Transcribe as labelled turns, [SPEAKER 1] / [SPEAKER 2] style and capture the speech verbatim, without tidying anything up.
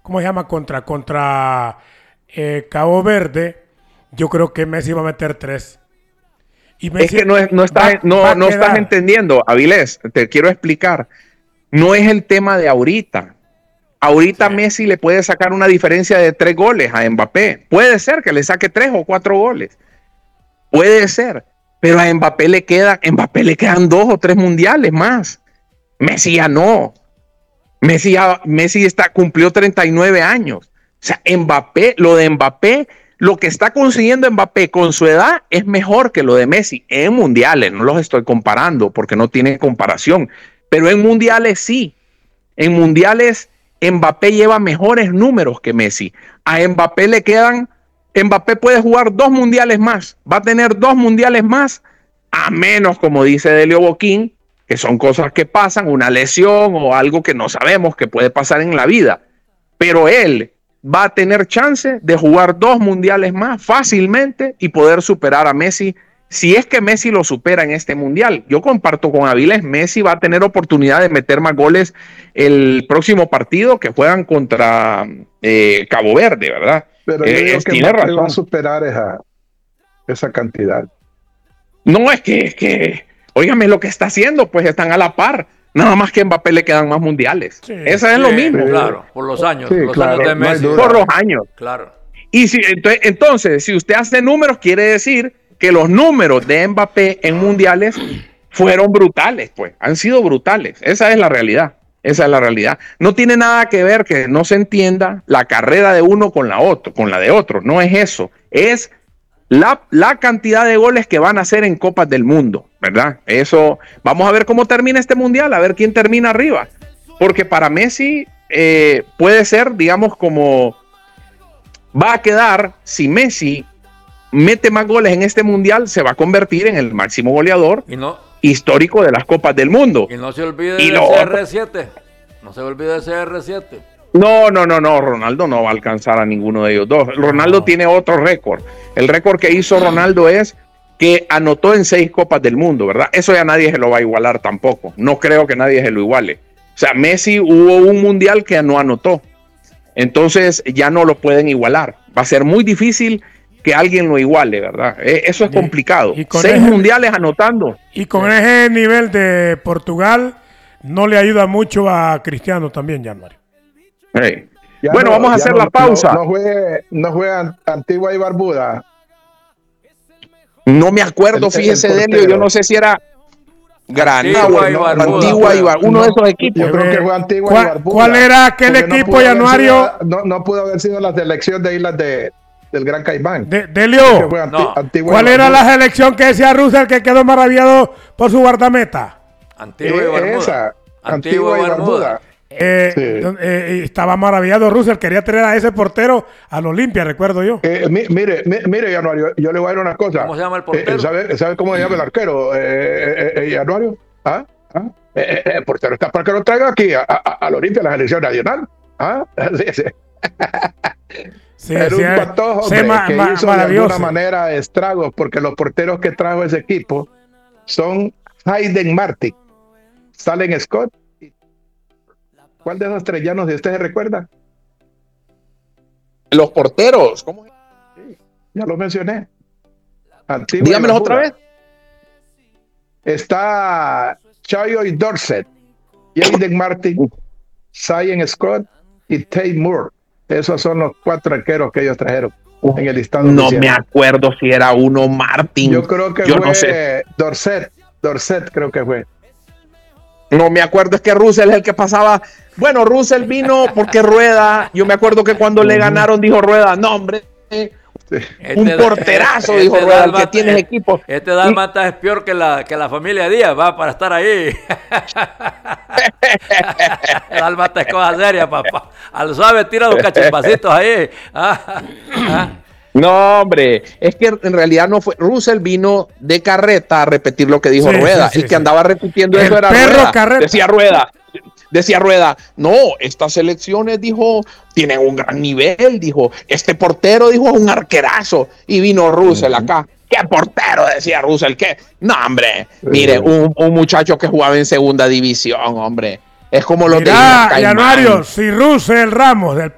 [SPEAKER 1] ¿cómo se llama? Contra, contra eh, Cabo Verde, yo creo que Messi va a meter tres.
[SPEAKER 2] Y Messi es que no, es, no, estás, va, no, va no estás entendiendo, Avilés, te quiero explicar. No es el tema de ahorita. Ahorita sí. Messi le puede sacar una diferencia de tres goles a Mbappé. Puede ser que le saque tres o cuatro goles. Puede ser. Pero a Mbappé le queda, Mbappé le quedan dos o tres mundiales más. Messi ya no. Messi ya, Messi está, cumplió treinta y nueve años. O sea, Mbappé, lo de Mbappé, lo que está consiguiendo Mbappé con su edad es mejor que lo de Messi en mundiales. No los estoy comparando porque no tienen comparación. Pero en mundiales sí. En mundiales Mbappé lleva mejores números que Messi. A Mbappé le quedan, Mbappé puede jugar dos mundiales más, va a tener dos mundiales más, a menos, como dice Delio Boquín, que son cosas que pasan, una lesión o algo que no sabemos que puede pasar en la vida. Pero él va a tener chance de jugar dos mundiales más fácilmente y poder superar a Messi. Si es que Messi lo supera en este mundial, yo comparto con Avilés, Messi va a tener oportunidad de meter más goles el próximo partido que juegan contra eh, Cabo Verde, ¿verdad?
[SPEAKER 3] Pero yo eh, creo que tiene razón. Va a superar esa, esa cantidad.
[SPEAKER 2] No, es que, es que, óigame lo que está haciendo, pues están a la par. Nada más que a Mbappé le quedan más mundiales. Sí, Eso es sí, lo mismo.
[SPEAKER 4] Claro, por los años,
[SPEAKER 3] sí,
[SPEAKER 4] los
[SPEAKER 3] claro,
[SPEAKER 4] años de Messi.
[SPEAKER 2] No por los años.
[SPEAKER 4] Claro.
[SPEAKER 2] Y si, entonces, entonces, si usted hace números, quiere decir que los números de Mbappé en mundiales fueron brutales, pues, han sido brutales. Esa es la realidad, esa es la realidad. No tiene nada que ver que no se entienda la carrera de uno con la otro, con la de otro. No es eso, es la, la cantidad de goles que van a hacer en Copas del Mundo, ¿verdad? Eso, vamos a ver cómo termina este mundial, a ver quién termina arriba. Porque para Messi eh, puede ser, digamos, como va a quedar si Messi mete más goles en este mundial, se va a convertir en el máximo goleador
[SPEAKER 4] y no,
[SPEAKER 2] histórico de las Copas del Mundo.
[SPEAKER 4] Y no se olvide de C R siete. No se olvide de C R siete.
[SPEAKER 2] No, no, no, no. Ronaldo no va a alcanzar a ninguno de ellos dos. Ronaldo no. tiene otro récord. El récord que hizo Ronaldo es que anotó en seis Copas del Mundo, ¿verdad? Eso ya nadie se lo va a igualar tampoco. No creo que nadie se lo iguale. O sea, Messi hubo un mundial que no anotó. Entonces ya no lo pueden igualar. Va a ser muy difícil que alguien lo iguale, ¿verdad? Eso es complicado. Y, y Seis ese, mundiales anotando.
[SPEAKER 1] Y con ese nivel de Portugal, no le ayuda mucho a Cristiano también, Januario.
[SPEAKER 2] Hey. Bueno, no, vamos a hacer no, la pausa.
[SPEAKER 3] No, no, juegue, no juega Antigua y Barbuda.
[SPEAKER 2] No me acuerdo, el, fíjese, el Delio, yo no sé si era Granada, Antigua y Barbuda. Antigua y Barbuda, uno de esos equipos.
[SPEAKER 3] Yo creo que fue Antigua
[SPEAKER 1] ¿Cuál,
[SPEAKER 3] y Barbuda.
[SPEAKER 1] ¿Cuál era aquel equipo, Januario?
[SPEAKER 3] No, no pudo haber sido la selección de Islas de... del Gran Caimán.
[SPEAKER 1] De, Delio,
[SPEAKER 2] no.
[SPEAKER 1] ¿cuál era la selección que decía Russell que quedó maravillado por su guardameta?
[SPEAKER 4] Antigua y Barbuda.
[SPEAKER 3] Esa, Antigua y Barbuda.
[SPEAKER 1] Eh, sí. eh, estaba maravillado Russell, quería tener a ese portero al Olimpia, recuerdo yo.
[SPEAKER 3] Eh, mi, mire, mi, mire, Januario, yo le voy a decir una cosa.
[SPEAKER 4] ¿Cómo se llama el portero?
[SPEAKER 3] Eh, ¿sabe, ¿Sabe cómo se llama el arquero, eh, eh, Januario? ¿Ah? ¿Ah? Eh, eh, el portero está para que lo traiga aquí a, a, al Olimpia, a la selección nacional. ¿Ah? Sí, sí.
[SPEAKER 1] Sí,
[SPEAKER 3] era
[SPEAKER 1] sí,
[SPEAKER 3] un patojo
[SPEAKER 1] sí,
[SPEAKER 3] hombre,
[SPEAKER 1] ma,
[SPEAKER 3] que
[SPEAKER 1] ma,
[SPEAKER 3] hizo de alguna manera estragos, porque los porteros que trajo ese equipo son Hayden Martin, Salen Scott. ¿Cuál de esos tres llanos de usted se recuerda?
[SPEAKER 2] Los porteros. ¿Cómo?
[SPEAKER 3] Sí, ya los mencioné. Antigua
[SPEAKER 2] Dígamelos otra vez.
[SPEAKER 3] Está Chayo y Dorset, Hayden Martin, Salen Scott y Tate Moore. Esos son los cuatro arqueros que ellos trajeron en el listado.
[SPEAKER 2] No oficial. Me acuerdo si era uno Martin.
[SPEAKER 3] Yo creo que
[SPEAKER 2] Yo
[SPEAKER 3] fue
[SPEAKER 2] no sé.
[SPEAKER 3] Dorset. Dorset creo que fue.
[SPEAKER 2] No me acuerdo, es que Russell es el que pasaba. Bueno, Russell vino porque Rueda. Yo me acuerdo que cuando le ganaron dijo Rueda, no hombre, sí. un este, porterazo, este, dijo este Rueda, el que tiene
[SPEAKER 4] este,
[SPEAKER 2] equipo.
[SPEAKER 4] Este Dálmata es peor que la, que la familia Díaz, va para estar ahí. Dálmata es cosa seria, papá. Al suave tira los cachimpacitos ahí. Ah, ah.
[SPEAKER 2] No, hombre, es que en realidad no fue. Russell vino de carreta a repetir lo que dijo sí, Rueda. Sí, sí, el que sí. andaba repitiendo el eso era Rueda. Carreta. Decía Rueda. Decía Rueda, no, estas selecciones, dijo, tienen un gran nivel, dijo, este portero, dijo, es un arquerazo. Y vino Russell uh-huh. acá. ¿Qué portero? Decía Russell. ¿Qué? No, hombre, uh-huh. mire, un, un muchacho que jugaba en segunda división, hombre. Es como los
[SPEAKER 1] Mirá, de Januario, si Russell Ramos, del